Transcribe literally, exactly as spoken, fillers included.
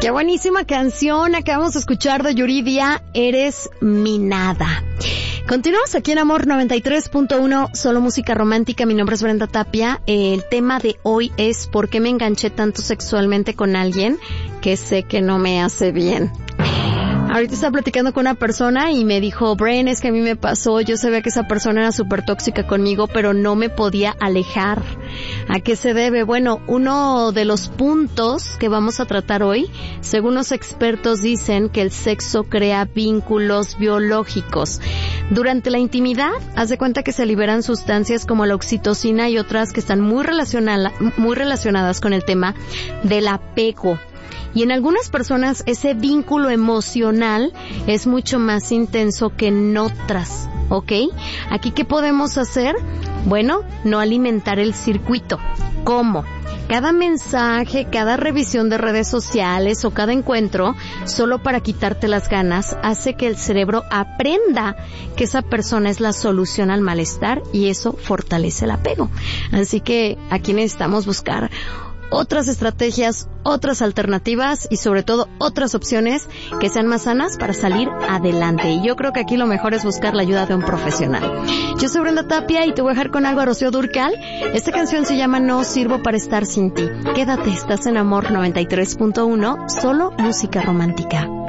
Qué buenísima canción acabamos de escuchar de Yuridia, Eres mi nada. Continuamos aquí en Amor noventa y tres punto uno, solo música romántica. Mi nombre es Brenda Tapia. El tema de hoy es ¿por qué me enganché tanto sexualmente con alguien que sé que no me hace bien? Ahorita estaba platicando con una persona y me dijo, Bren, es que a mí me pasó, yo sabía que esa persona era súper tóxica conmigo, pero no me podía alejar. ¿A qué se debe? Bueno, uno de los puntos que vamos a tratar hoy, según los expertos dicen que el sexo crea vínculos biológicos. Durante la intimidad, haz de cuenta que se liberan sustancias como la oxitocina y otras que están muy relacionadas, muy relacionadas con el tema del apego. Y en algunas personas ese vínculo emocional es mucho más intenso que en otras, ¿ok? Aquí, ¿qué podemos hacer? Bueno, no alimentar el circuito. ¿Cómo? Cada mensaje, cada revisión de redes sociales o cada encuentro, solo para quitarte las ganas, hace que el cerebro aprenda que esa persona es la solución al malestar y eso fortalece el apego. Así que aquí necesitamos buscar otras estrategias, otras alternativas y sobre todo otras opciones que sean más sanas para salir adelante. Y yo creo que aquí lo mejor es buscar la ayuda de un profesional. Yo soy Brenda Tapia y te voy a dejar con algo a Rocío Dúrcal. Esta canción se llama No sirvo para estar sin ti. Quédate, estás en Amor noventa y tres punto uno, solo música romántica.